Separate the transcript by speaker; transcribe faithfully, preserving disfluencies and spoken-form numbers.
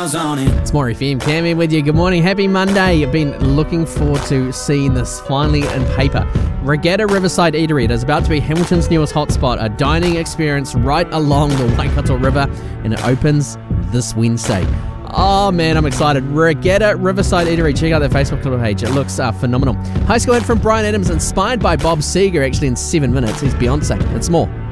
Speaker 1: miles on it.
Speaker 2: It's Maury F M, Cammy with you. Good morning, happy Monday. I've been looking forward to seeing this finally in paper. Regatta Riverside Eatery. It is about to be Hamilton's newest hotspot, a dining experience right along the Waikato River, and it opens this Wednesday. Oh man, I'm excited. Regatta Riverside Eatery. Check out their Facebook page. It looks uh, phenomenal. High school hit from Bryan Adams, inspired by Bob Seger, actually in seven minutes. He's Beyonce. It's more.